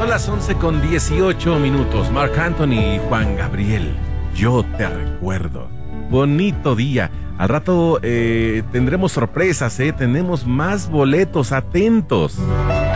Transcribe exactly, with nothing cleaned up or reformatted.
Son las once con dieciocho minutos. Marc Anthony y Juan Gabriel, yo te recuerdo. Bonito día. Al rato eh, tendremos sorpresas, ¿eh? Tenemos más boletos, atentos.